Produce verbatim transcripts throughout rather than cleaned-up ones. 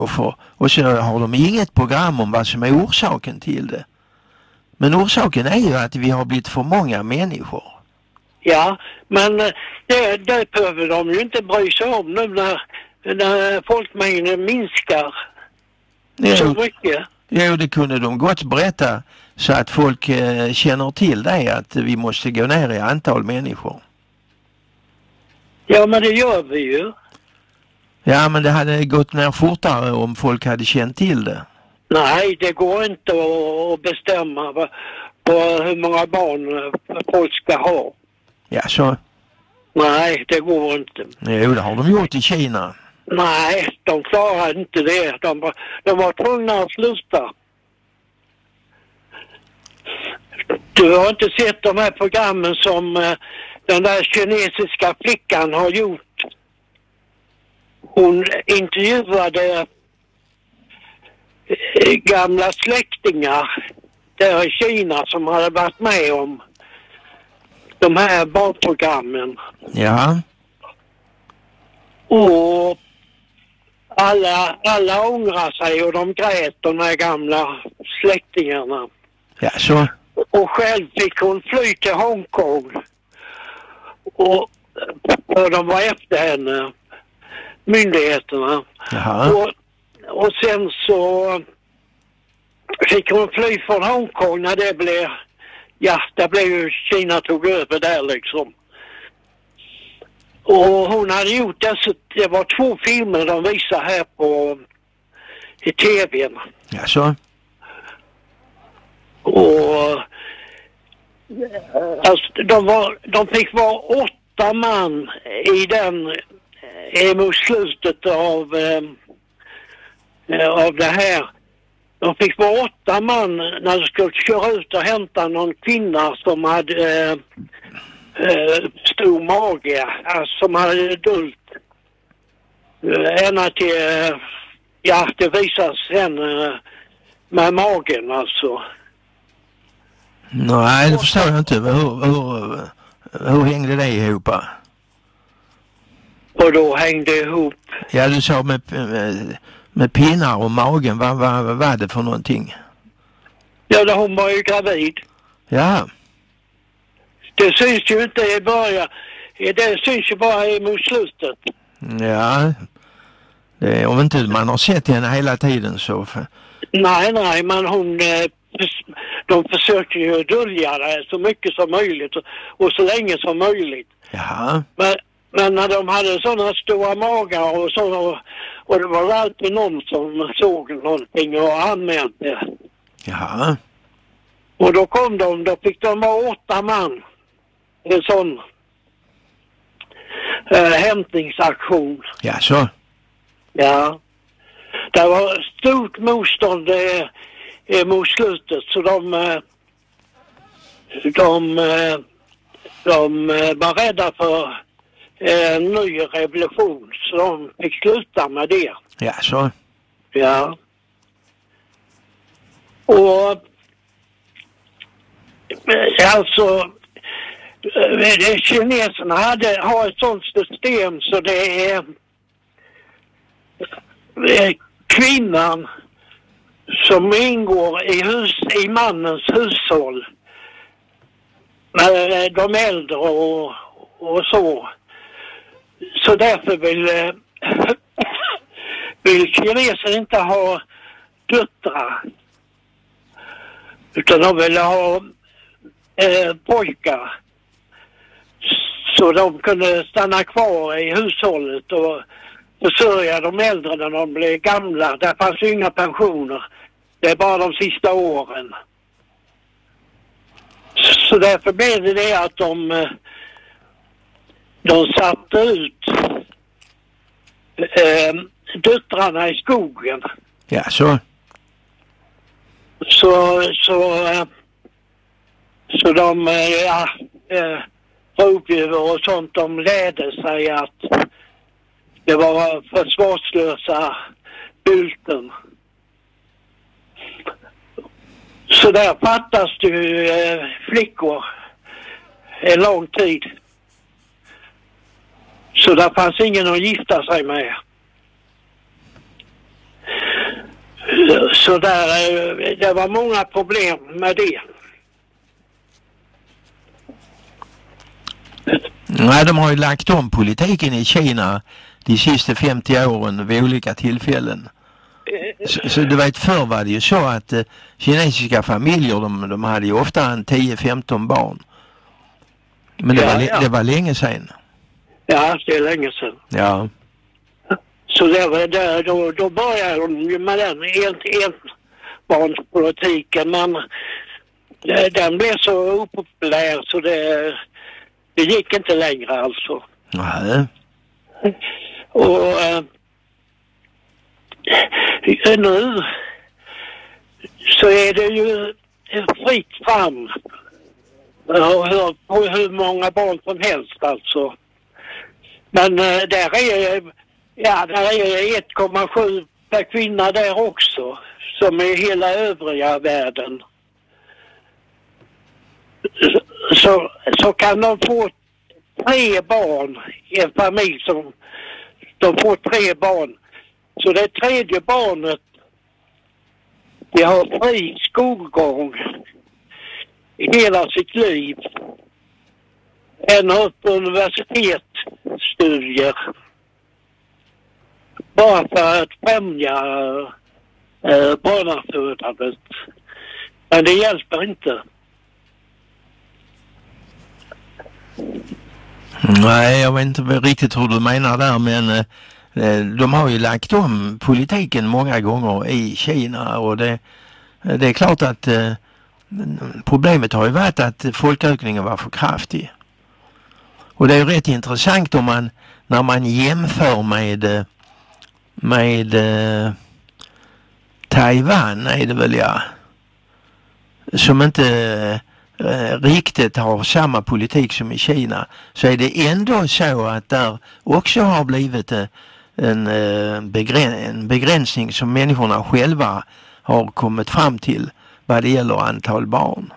för, och så har de inget program om vad som är orsaken till det. Men orsaken är ju att vi har blivit för många människor. Ja, men det, det behöver de ju inte bry sig om nu när, när folkmängden minskar Jo, så mycket. Jo, det kunde de gott berätta så att folk eh, känner till det, att vi måste gå ner i antal människor. Ja, men det gör vi ju. Ja, men det hade gått ner fortare om folk hade känt till det. Nej, det går inte att bestämma på hur många barn folk ska ha. Ja, så. Nej, det går inte. Jo, det har de gjort i Kina. Nej, de klarar inte det. De, de var tvungna att sluta. Du har inte sett de här programmen som uh, den där kinesiska flickan har gjort. Hon intervjuade uh, gamla släktingar där i Kina som hade varit med om de här barnprogrammen. Ja. Och alla, alla ångrar sig och de grät, de här gamla släktingarna. Ja, så. Och själv fick hon fly till Hongkong. Och, och de var efter henne, myndigheterna. Jaha. Och, och sen så fick hon fly från Hongkong när det blev, ja, det blev ju Kina tog över där liksom. Och hon hade gjort det, så det var två filmer de visade här på i tvn. Ja, så. Och alltså, de, var, de fick vara åtta man i den emot slutet av eh, av det här. De fick vara åtta man när de skulle köra ut och hämta någon kvinna som hade eh, eh, stor mage, alltså, som hade dult eh, ända till eh, ja, det visas sen eh, med magen alltså. Nej, det förstår jag inte. Hur, hur, hur hängde det ihop? Och då hängde ihop. Ja, du sa med, med, med pinnar och magen. Vad, vad, vad var det för någonting? Ja, då hon var ju gravid. Ja. Det syns ju inte i början. Det syns ju bara mot slutet. Ja. Det, om inte man har sett henne hela tiden så... Nej, nej, men hon... De försöker ju dölja det så mycket som möjligt och, och så länge som möjligt. Ja. Men, men när de hade sådana stora magar och så, och, och det var alltid någon som såg någonting och anmälde. Ja. Och då kom de, då fick de vara åtta man. En sån äh, hämtningsaktion. Ja, så. Ja. Det var stort motstånd eh, mot slutet, så de de, de var rädda för en ny revolution, så de fick sluta med det. Ja, så. Ja. Och alltså kineserna hade, har ett sånt system så det är kvinnan som ingår i, hus, i mannens hushåll med de äldre och, och så. Så därför vill, vill kineser inte ha döttrar, utan de vill ha eh, pojkar så de kunde stanna kvar i hushållet och försörja de äldre när de blev gamla. Där fanns ju inga pensioner. Det är bara de sista åren. Så därför blev det det att de, de satte ut äh, döttrarna i skogen. Ja, så. Så, så, äh, så de, äh, ja, äh, rovdjur och sånt, de lärde sig att det var försvarslösa bylten. Så där fattas det ju eh, flickor en lång tid. Så där fanns ingen att gifta sig med. Så där, det var många problem med det. Nej, de har ju lagt om politiken i Kina de sista femtio åren vid olika tillfällen. Så, så du vet, förr var det ju så att eh, kinesiska familjer, de, de hade ju ofta en tio femton barn. Men det, Ja, var, ja. det var länge sedan. Ja, det är länge sedan. Ja. Så det var där, då, då började de ju med den en, enbarnspolitiken, men det, den blev så opopulär så det, det gick inte längre alltså. Nej. Och äh, nu så är det ju fritt fram och hur, och hur många barn som helst alltså. Men äh, där är ja, där är ett komma sju per kvinna där också, som i hela övriga världen. Så, så kan de få tre barn i en familj som de får tre barn. Så det tredje barnet, de har fri skolgång i hela sitt liv. Ända upp på universitetsstudier. Bara för att främja äh, barnafödandet. Men det hjälper inte. Nej, jag vet inte riktigt hur du menar där, men eh, de har ju lagt om politiken många gånger i Kina, och det, det är klart att eh, problemet har ju varit att folkökningen var för kraftig. Och det är ju rätt intressant om man, när man jämför med med eh, Taiwan är det väl, ja, som inte eh, riktigt har samma politik som i Kina, så är det ändå så att där också har blivit eh, en, eh, begrän en begränsning som människorna själva har kommit fram till vad det gäller antal barn.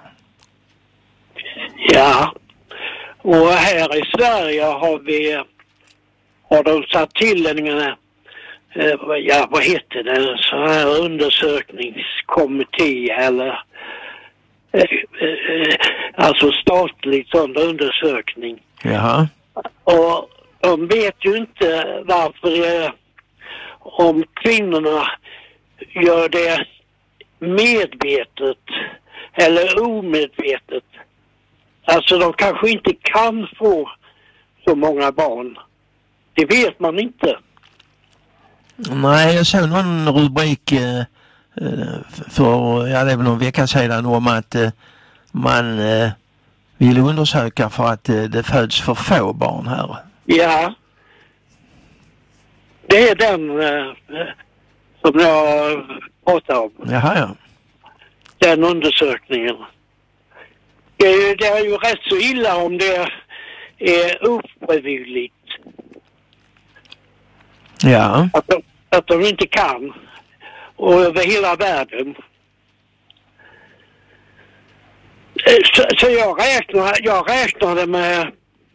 Ja, och här i Sverige har vi har de satt till en eh, ja, vad heter det, så här undersökningskommitté eller eh, eh, alltså statlig sån undersökning. Jaha. Och de vet ju inte varför eh, om kvinnorna gör det medvetet eller omedvetet. Alltså de kanske inte kan få så många barn. Det vet man inte. Nej, jag såg någon rubrik eh, för, ja, det är väl någon vecka sedan om att eh, man eh, vill undersöka för att eh, det föds för få barn här. Ja. Det är den eh, som jag pratar om. Jaha, ja. Den undersökningen. Det är, ju, det är ju rätt så illa om det är ofrivilligt. Ja. Att de, att de inte kan. Och över hela världen. Så, så jag, räknar, jag räknade med,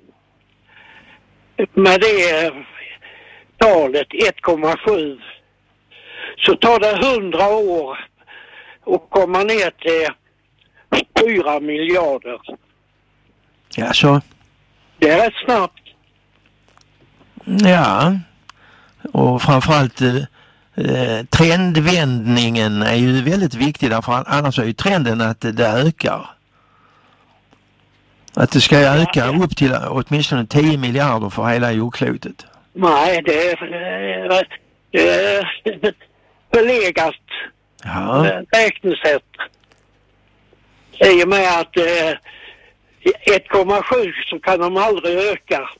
med det talet ett komma sju. Så tar det hundra år och komma ner till fyra miljarder. Ja, så. Det är rätt snabbt. Ja. Och framförallt eh, trendvändningen är ju väldigt viktig, därför att annars är ju trenden att det ökar. Att det ska öka upp till åtminstone tio miljarder för hela jordklotet. Nej, det är, det är förlegat Ja. räknesätt. I och med att eh, ett komma sju så kan de aldrig öka.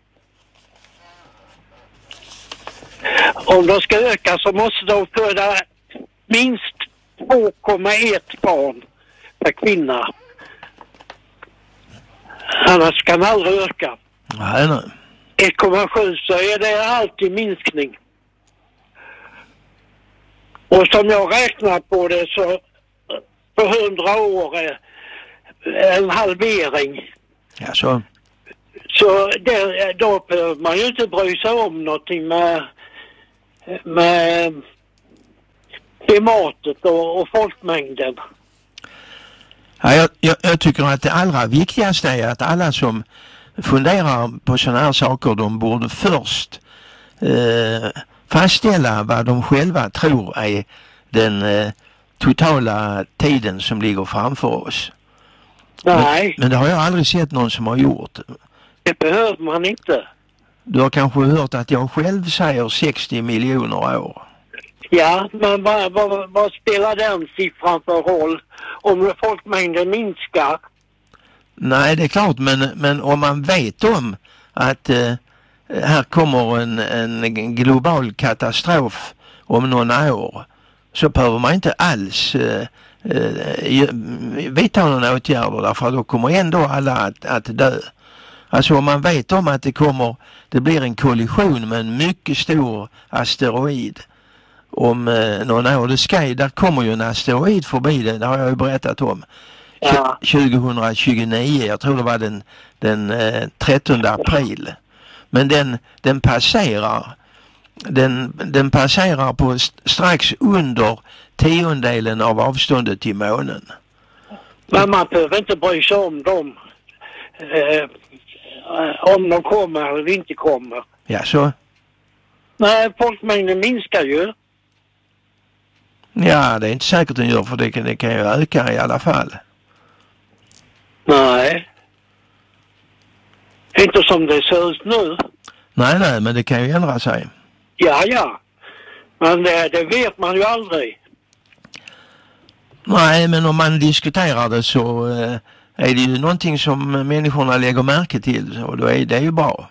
Om de ska öka så måste de föda minst två komma ett barn per kvinna. Annars kan de aldrig öka. Nej, nej. ett komma sju så är det alltid minskning. Och som jag räknar på det så på hundra år är en halvering. Ja, så. Så det, då behöver man ju inte bry sig om någonting med, med klimatet och, och folkmängden. Ja, jag, jag, jag tycker att det allra viktigaste är att alla som funderar på sådana här saker, de borde först eh, fastställa vad de själva tror är den eh, totala tiden som ligger framför oss. Nej. Men, men det har jag aldrig sett någon som har gjort. Det behöver man inte. Du har kanske hört att jag själv säger sextio miljoner år. Ja, men vad, vad, vad spelar den siffran för roll om folkmängden minskar? Nej, det är klart, men, men om man vet om att eh, här kommer en, en global katastrof om några år, så behöver man inte alls eh, eh, vidta några åtgärder, därför då kommer ändå alla att, att dö. Alltså om man vet om att det kommer, det blir en kollision med en mycket stor asteroid om eh, några år, det ska, där kommer ju en asteroid förbi, det, det har jag ju berättat om. Ja. tjugohundratjugonio, jag tror det var den, den eh, trettonde april. Men den, den passerar den, den passerar på st- strax under tiondelen av avståndet till månen. Men man behöver inte bry sig om dem. Eh, om de kommer eller inte kommer. Ja, så? Nej, folkmängden minskar ju. Ja, det är inte säkert den gör, för det kan, det kan ju öka i alla fall. Nej. Inte som det ser ut nu. Nej, nej, men det kan ju ändra sig. Ja, ja. Men det, det vet man ju aldrig. Nej, men om man diskuterar det så eh, är det ju någonting som människorna lägger märke till, och då är det ju bra.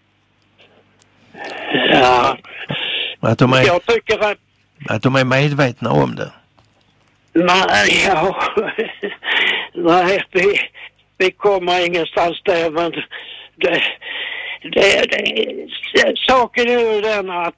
Ja. Att de är, Jag tycker att... att de är medvetna om det. Nej, ja. Nej, vi, vi kommer ingenstans där, men det, det, det, saken är ju den att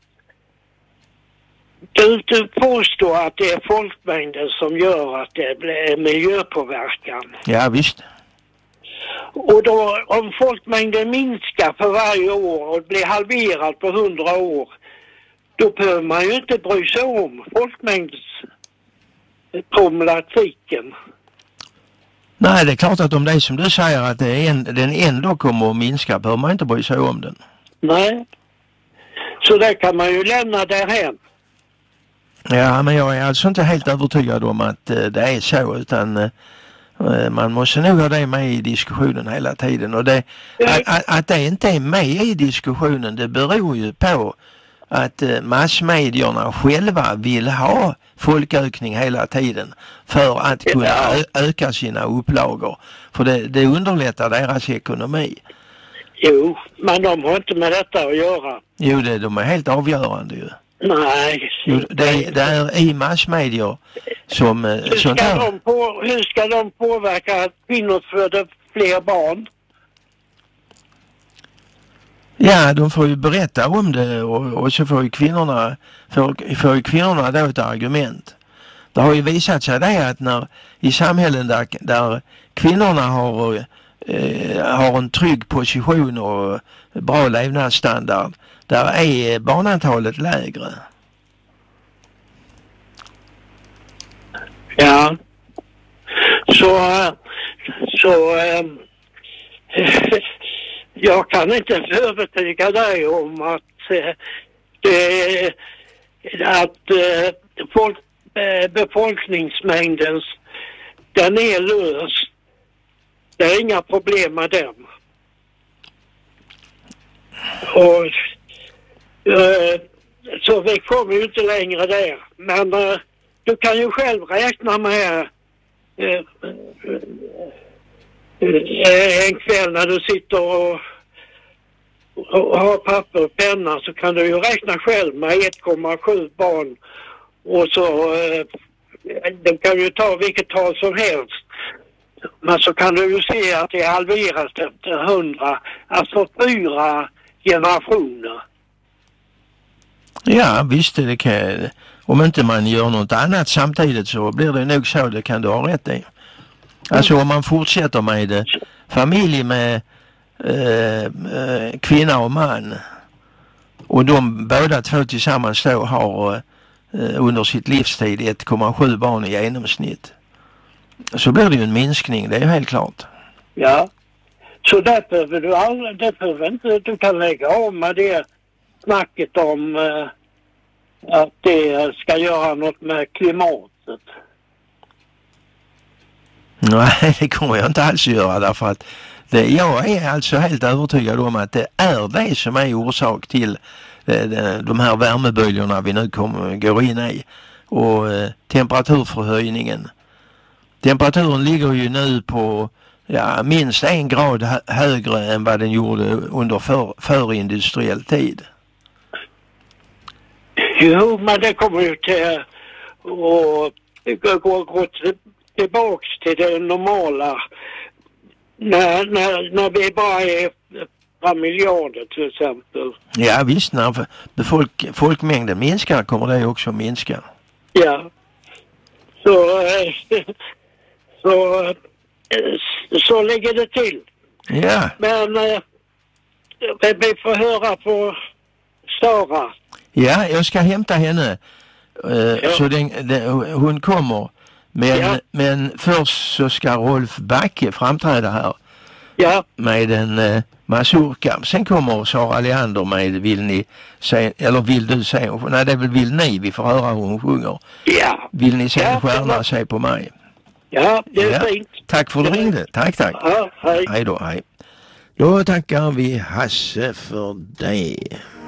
du, du påstår att det är folkmängden som gör att det blir miljöpåverkan. Ja, visst. Och då, om folkmängden minskar för varje år och blir halverad på hundra år, då behöver man ju inte bry sig om folkmängdsproblematiken. Nej, det är klart att om det är som du säger att det är en, den ändå kommer att minska, behöver man inte bry sig om den. Nej. Så där kan man ju lämna därhen. Ja, men jag är alltså inte helt övertygad om att eh, det är så, utan eh, man måste nog ha det med i diskussionen hela tiden. Och det, att, att, att det inte är med i diskussionen, det beror ju på att eh, massmedierna själva vill ha folkökning hela tiden för att kunna ö- öka sina upplagor. För det, det underlättar deras ekonomi. Jo, men de har inte med detta att göra. Jo, det, de är helt avgörande ju. Nej. Jo, det, det är i massmedier som eh, hur, sånt ska här. de på, hur ska de påverka att kvinnor föder fler barn? Ja, de får ju berätta om det, och, och så får ju kvinnorna får, får ju kvinnorna då ett argument. Det har ju visat sig det att när i samhällen där, där kvinnorna har, eh, har en trygg position och bra levnadsstandard, där är barnantalet lägre. Ja. Så, så äh, jag kan inte övertyga dig om att äh, det, att äh, folk, äh, befolkningsmängdens, den är lös. Det är inga problem med den. Och äh, så vi kommer ju inte längre där. Men äh, du kan ju själv räkna med äh, äh, en kväll när du sitter och, och har papper och penna, så kan du ju räkna själv med ett komma sju barn. Och så äh, du kan ju ta vilket tal som helst. Men så kan du ju se att det halveras efter hundra, alltså fyra generationer. Ja, visst, det kan, om inte man gör något annat samtidigt så blir det nog så, det kan du ha rätt i. Alltså om man fortsätter med det, familj med eh, eh, kvinna och man, och de båda två tillsammans då har eh, under sitt livstid ett komma sju barn i genomsnitt. Så blir det ju en minskning, det är ju helt klart. Ja, så där behöver du aldrig, det behöver inte, du kan lägga om med det snacket om eh, att det ska göra något med klimatet. Nej, det kommer jag inte alls göra därför att det, jag är alltså helt övertygad om att det är det som är orsak till de, de här värmeböljorna vi nu kommer, går in i och eh, temperaturförhöjningen. Temperaturen ligger ju nu på ja, minst en grad hö- högre än vad den gjorde under för, förindustriell tid. Jo, men det kommer ju till och gå, gå till, tillbaks till det normala när, när, när vi bara är några miljarder till exempel. Ja visst, när befolk, folkmängden minskar kommer det också minska. Ja, så, så, så ligger det till. Ja. Men vi får höra på Sara. Ja, jag ska hämta henne. Uh, Ja. Så den, den, hon kommer. Men, Ja. men först så ska Rolf Backe framträda här Ja, med en uh, mazurka. Sen kommer Sara Leander med Vill ni se, eller vill du se? Nej, det är väl Vill ni, vi får höra hur hon sjunger. ja, Vill ni se Ja, en stjärna, ja. se på mig. ja, det är Ja. fint. Tack för att du ringde. Tack, tack. Ja, hej. Hej då, hej. Då tackar vi Hasse för det.